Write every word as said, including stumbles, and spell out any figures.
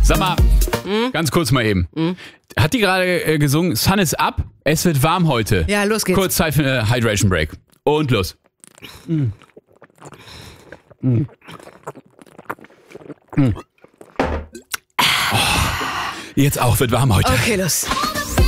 Sag mal, hm? ganz kurz mal eben. Hm? Hat die gerade äh, gesungen, Sun is up, es wird warm heute. Ja, los geht's. Kurz Zeit für eine Hydration Break. Und los. Mm. Mm. Mm. Oh, jetzt auch, wird warm heute. Okay, los.